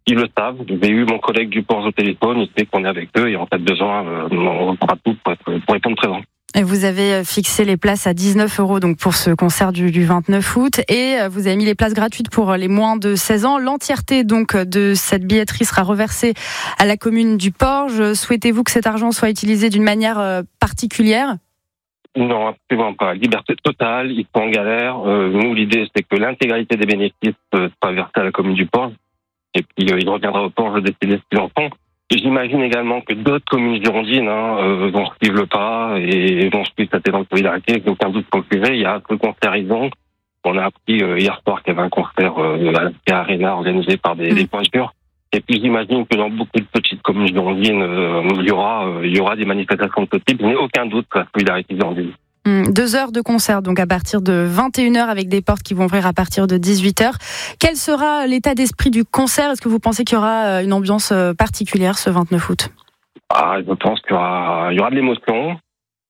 ils le savent. J'ai eu mon collègue du Porge au téléphone, il sait qu'on est avec eux et en cas de besoin, on fera tout pour répondre présent. Et vous avez fixé les places à 19 € donc pour ce concert du 29 août et vous avez mis les places gratuites pour les moins de 16 ans. L'entièreté donc de cette billetterie sera reversée à la commune du Porge. Souhaitez-vous que cet argent soit utilisé d'une manière particulière ? Non, absolument pas. Liberté totale, ils sont en galère. Nous, l'idée, c'est que l'intégralité des bénéfices soit versée à la commune du Porge. Et puis, il reviendra au Porge de décider ce qu'ils en font. J'imagine également que d'autres communes girondines vont suivre le pas et vont suivre cette élan de solidarité. Avec aucun doute pour le sujet. Il y a ce concert Ison. On a appris hier soir qu'il y avait un concert à Arena organisé par des pointures. Et puis j'imagine que dans beaucoup de petites communes girondines, il y aura des manifestations de ce type. Je n'ai aucun doute que la solidarité girondine. 2 heures de concert, donc à partir de 21h, avec des portes qui vont ouvrir à partir de 18h. Quel sera l'état d'esprit du concert ? Est-ce que vous pensez qu'il y aura une ambiance particulière ce 29 août ? Je pense qu'il y aura de l'émotion.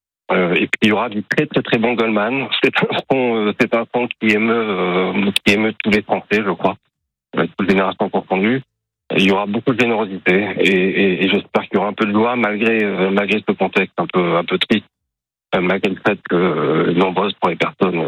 Et puis il y aura du très très très bon Goldman. C'est un son qui émeut tous les Français, je crois, toutes les générations confondues. Il y aura beaucoup de générosité et j'espère qu'il y aura un peu de joie malgré ce contexte un peu triste. Malgré le fait que nombreuses pour les personnes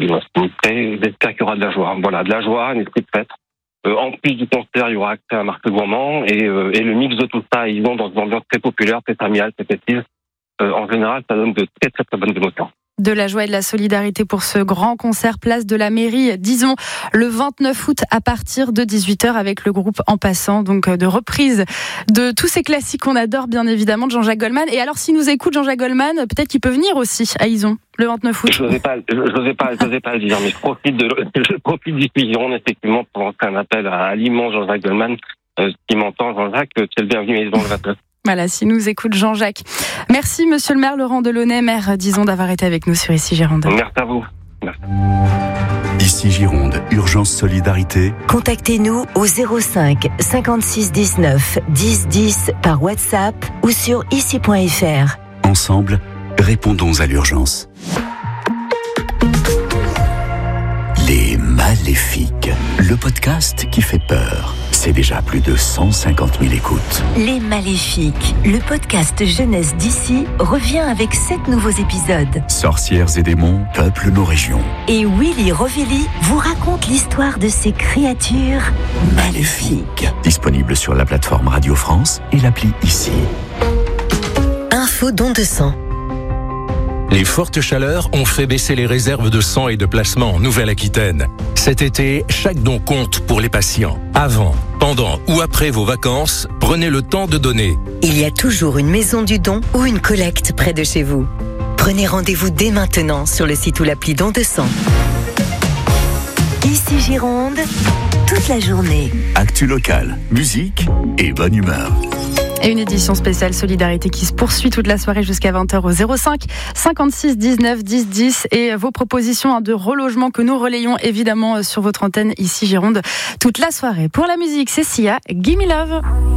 j'espère qu'il y aura de la joie. Voilà, de la joie, un esprit de fête. En plus du concert, il y aura accès à un marché gourmand et le mix de tout ça, ils vont dans une ambiance très populaire, très familiale, très festive. En général, ça donne de très très très bonnes émotions. De la joie et de la solidarité pour ce grand concert place de la mairie, disons le 29 août à partir de 18h avec le groupe En Passant, donc de reprise de tous ces classiques qu'on adore bien évidemment de Jean-Jacques Goldman. Et alors s'il nous écoute Jean-Jacques Goldman, peut-être qu'il peut venir aussi à Ison le 29 août. Je n'osais pas le dire, mais je profite du Gironde effectivement pour lancer un appel à l'immense Jean-Jacques Goldman. Qui m'entend, Jean-Jacques, tu es le bienvenu à Ison le 29. Voilà, si nous écoute Jean-Jacques. Merci Monsieur le maire Laurent Delaunay, maire d'Ison, d'avoir été avec nous sur Ici Gironde. Merci à vous. Merci. Ici Gironde, urgence solidarité. Contactez-nous au 05 56 19 10 10 par WhatsApp ou sur ici.fr. Ensemble, répondons à l'urgence. Les Maléfiques, le podcast qui fait peur. C'est déjà plus de 150 000 écoutes. Les Maléfiques, le podcast jeunesse d'ici, revient avec 7 nouveaux épisodes. Sorcières et démons peuplent nos régions. Et Willy Rovelli vous raconte l'histoire de ces créatures maléfiques. Disponible sur la plateforme Radio France et l'appli Ici. Info don de sang. Les fortes chaleurs ont fait baisser les réserves de sang et de plasma en Nouvelle-Aquitaine. Cet été, chaque don compte pour les patients. Avant, pendant ou après vos vacances, prenez le temps de donner. Il y a toujours une maison du don ou une collecte près de chez vous. Prenez rendez-vous dès maintenant sur le site ou l'appli Don de sang. Ici Gironde, toute la journée. Actu locale, musique et bonne humeur. Et une édition spéciale Solidarité qui se poursuit toute la soirée jusqu'à 20h au 05 56 19 10 10 et vos propositions de relogement que nous relayons évidemment sur votre antenne Ici Gironde toute la soirée. Pour la musique, c'est Sia, Gimme Love.